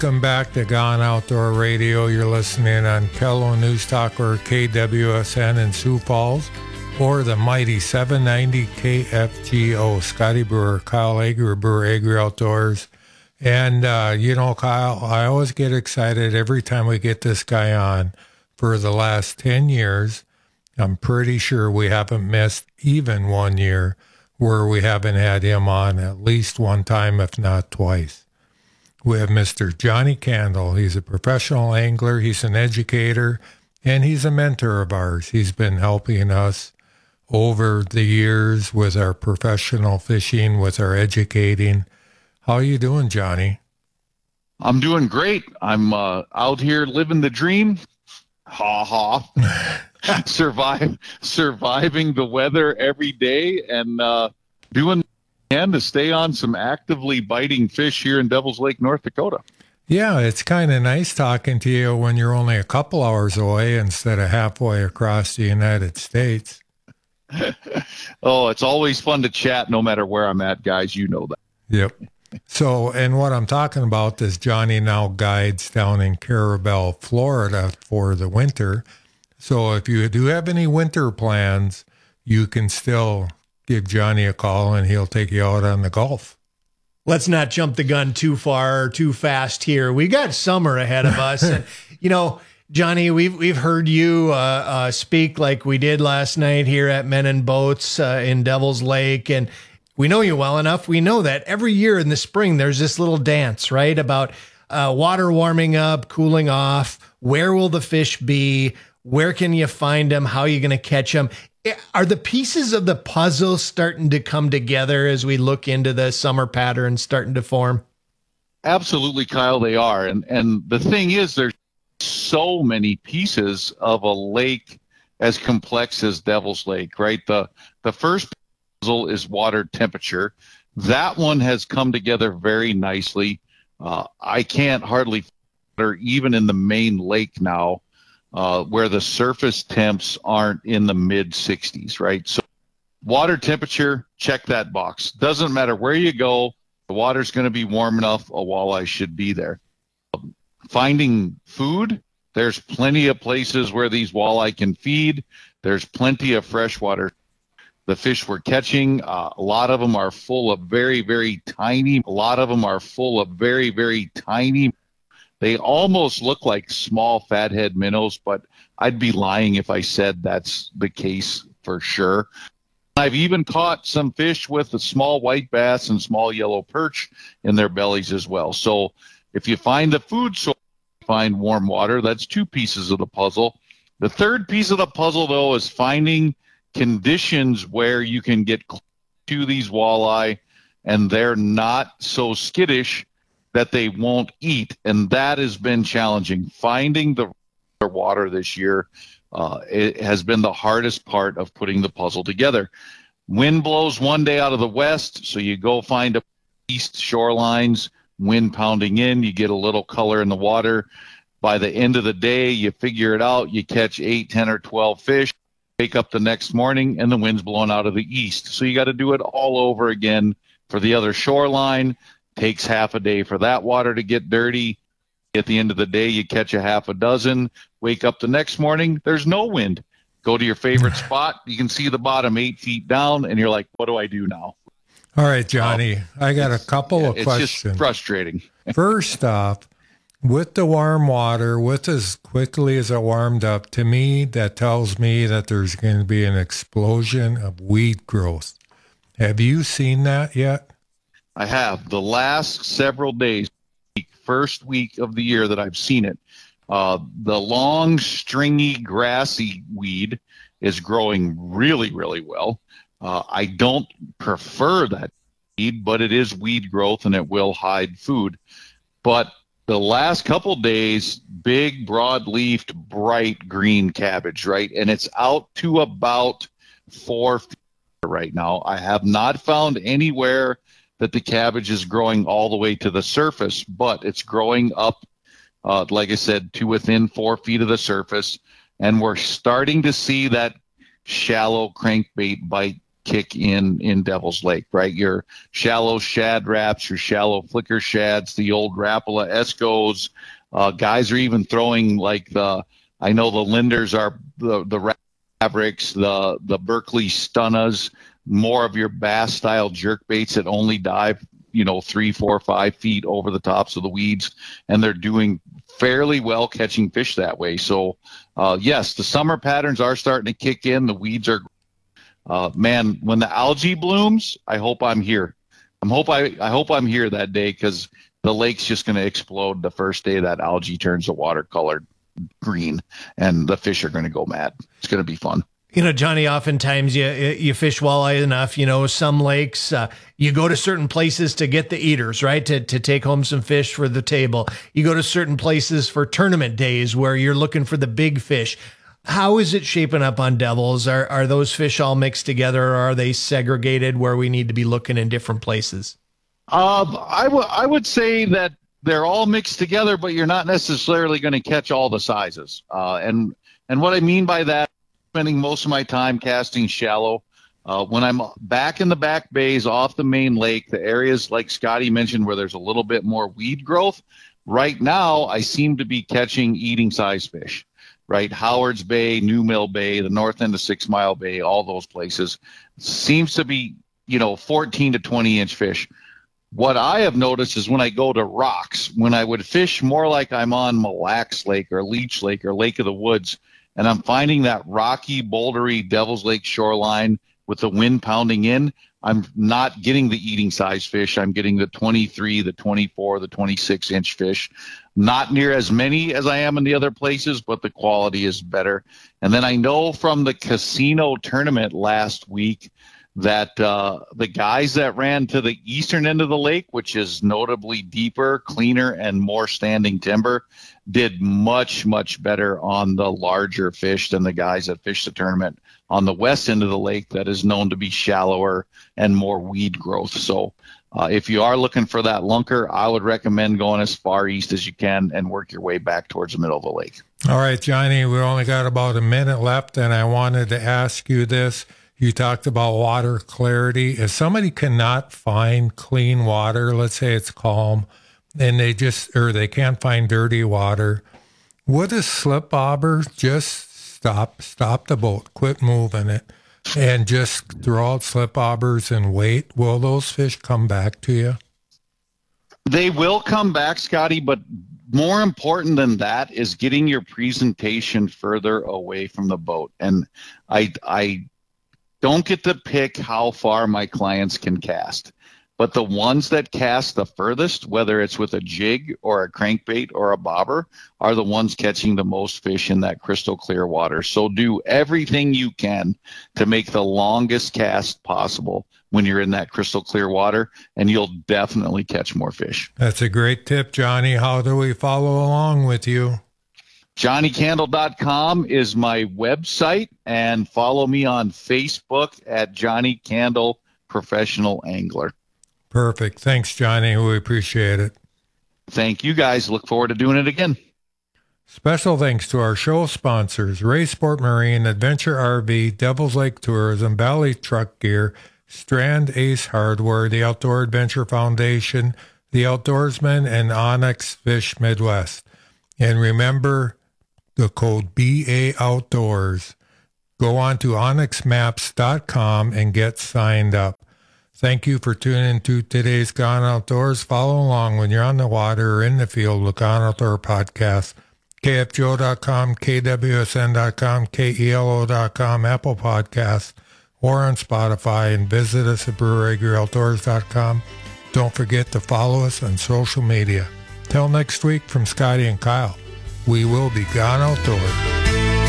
Welcome back to Gone Outdoor Radio. You're listening on Kello News Talk or KWSN in Sioux Falls or the mighty 790 KFGO. Scotty Brewer, Kyle Agri, Brewer Agri Outdoors. And, Kyle, I always get excited every time we get this guy on. For the last 10 years, I'm pretty sure we haven't missed even 1 year where we haven't had him on at least one time, if not twice. We have Mr. Johnny Candle. He's a professional angler. He's an educator, and he's a mentor of ours. He's been helping us over the years with our professional fishing, with our educating. How are you doing, Johnny? I'm doing great. I'm out here living the dream. Ha ha. Surviving the weather every day and doing and to stay on some actively biting fish here in Devil's Lake, North Dakota. Yeah, it's kind of nice talking to you when you're only a couple hours away instead of halfway across the United States. Oh, it's always fun to chat no matter where I'm at, guys. You know that. Yep. So, and what I'm talking about is Johnny now guides down in Carabel, Florida for the winter. So if you do have any winter plans, you can still give Johnny a call and he'll take you out on the Gulf. Let's not jump the gun too far or too fast here. We got summer ahead of us. And, Johnny, we've heard you speak like we did last night here at Men and Boats in Devil's Lake. And we know you well enough. We know that every year in the spring, there's this little dance, right? About water warming up, cooling off. Where will the fish be? Where can you find them? How are you going to catch them? Are the pieces of the puzzle starting to come together as we look into the summer pattern starting to form? Absolutely, Kyle, they are. And the thing is, there's so many pieces of a lake as complex as Devil's Lake, right? The first puzzle is water temperature. That one has come together very nicely. I can't hardly water even in the main lake now. Where the surface temps aren't in the mid 60s, right? So water temperature, check that box. Doesn't matter where you go, the water's going to be warm enough, a walleye should be there. Finding food, there's plenty of places where these walleye can feed. There's plenty of freshwater. The fish we're catching, a lot of them are full of very, very tiny. They almost look like small fathead minnows, but I'd be lying if I said that's the case for sure. I've even caught some fish with a small white bass and small yellow perch in their bellies as well. So if you find the food source, find warm water. That's two pieces of the puzzle. The third piece of the puzzle, though, is finding conditions where you can get to these walleye and they're not so skittish that they won't eat, and that has been challenging. Finding the water this year it has been the hardest part of putting the puzzle together. Wind blows one day out of the west, so you go find a east shorelines, wind pounding in, you get a little color in the water. By the end of the day, you figure it out, you catch 8, 10, or 12 fish, wake up the next morning, and the wind's blowing out of the east. So you got to do it all over again for the other shoreline. Takes half a day for that water to get dirty. At the end of the day, you catch a half a dozen. Wake up the next morning, there's no wind. Go to your favorite spot. You can see the bottom 8 feet down, and you're like, what do I do now? All right, Johnny, I got a couple of questions. It's just frustrating. First off, with the warm water, with as quickly as it warmed up, to me, that tells me that there's going to be an explosion of weed growth. Have you seen that yet? I have. The last several days, first week of the year that I've seen it, the long, stringy, grassy weed is growing really, really well. I don't prefer that weed, but it is weed growth and it will hide food. But the last couple days, big, broad-leafed, bright green cabbage, right? And it's out to about 4 feet right now. I have not found anywhere that the cabbage is growing all the way to the surface, but it's growing up, like I said, to within 4 feet of the surface. And we're starting to see that shallow crankbait bite kick in Devil's Lake, right? Your shallow shad raps, your shallow flicker shads, the old Rapala Escos. Guys are even throwing I know the Linders are the Mavericks, the Berkeley Stunnas, more of your bass style jerk baits that only dive 3, 4, 5 feet over the tops of the weeds, and they're doing fairly well catching fish that way. So yes, the summer patterns are starting to kick in. The weeds are man, when the algae blooms, I hope I'm here. I hope I'm here that day, because the lake's just going to explode the first day that algae turns the water colored green, and the fish are going to go mad. It's going to be fun. Johnny, oftentimes you fish walleye enough, some lakes, you go to certain places to get the eaters, right? To take home some fish for the table. You go to certain places for tournament days where you're looking for the big fish. How is it shaping up on Devils? Are those fish all mixed together, or are they segregated where we need to be looking in different places? I would say that they're all mixed together, but you're not necessarily going to catch all the sizes. And what I mean by that, spending most of my time casting shallow. When I'm back in the back bays off the main lake, the areas like Scotty mentioned where there's a little bit more weed growth, right now I seem to be catching eating size fish, right? Howard's Bay, New Mill Bay, the north end of 6 Mile Bay, all those places seems to be, 14 to 20 inch fish. What I have noticed is when I go to rocks, when I would fish more like I'm on Mille Lacs Lake or Leech Lake or Lake of the Woods, and I'm finding that rocky, bouldery Devil's Lake shoreline with the wind pounding in, I'm not getting the eating size fish. I'm getting the 23, the 24, the 26 inch fish. Not near as many as I am in the other places, but the quality is better. And then I know from the casino tournament last week that the guys that ran to the eastern end of the lake, which is notably deeper, cleaner, and more standing timber, did much, much better on the larger fish than the guys that fished the tournament on the west end of the lake that is known to be shallower and more weed growth. So if you are looking for that lunker, I would recommend going as far east as you can and work your way back towards the middle of the lake. All right, Johnny, we only got about a minute left, and I wanted to ask you this. You talked about water clarity. If somebody cannot find clean water, let's say it's calm, and they can't find dirty water, would a slip bobber just stop the boat, quit moving it, and just throw out slip bobbers and wait? Will those fish come back to you? They will come back, Scotty, but more important than that is getting your presentation further away from the boat. And I don't get to pick how far my clients can cast, but the ones that cast the furthest, whether it's with a jig or a crankbait or a bobber, are the ones catching the most fish in that crystal clear water. So do everything you can to make the longest cast possible when you're in that crystal clear water, and you'll definitely catch more fish. That's a great tip, Johnny. How do we follow along with you? JohnnyCandle.com is my website, and follow me on Facebook at Johnny Candle Professional Angler. Perfect. Thanks, Johnny. We appreciate it. Thank you, guys. Look forward to doing it again. Special thanks to our show sponsors, Ray Sport Marine, Adventure RV, Devil's Lake Tourism, Valley Truck Gear, Strand Ace Hardware, the Outdoor Adventure Foundation, the Outdoorsman, and Onyx Fish Midwest. And remember the code BA Outdoors. Go on to onyxmaps.com and get signed up. Thank you for tuning to today's Gone Outdoors. Follow along when you're on the water or in the field with Gone Outdoor Podcast. KFGO.com, KWSN.com, KELO.com, Apple Podcasts, or on Spotify, and visit us at BrewerAgriOutdoors.com. Don't forget to follow us on social media. Till next week, from Scotty and Kyle, we will be Gone Outdoors.